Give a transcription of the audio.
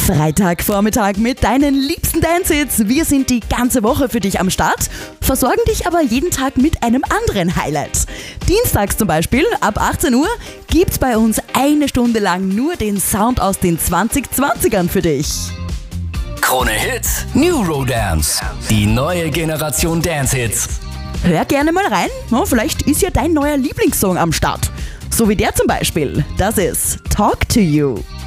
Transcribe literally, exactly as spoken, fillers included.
Freitagvormittag mit deinen liebsten Dance-Hits. Wir sind die ganze Woche für dich am Start, versorgen dich aber jeden Tag mit einem anderen Highlight. Dienstags zum Beispiel, ab achtzehn Uhr, gibt's bei uns eine Stunde lang nur den Sound aus den zwanzig zwanzigern für dich. Krone Hits, New Rodance. Die neue Generation Dance-Hits. Hör gerne mal rein, ja, vielleicht ist ja dein neuer Lieblingssong am Start. So wie der zum Beispiel. Das ist Talk to You.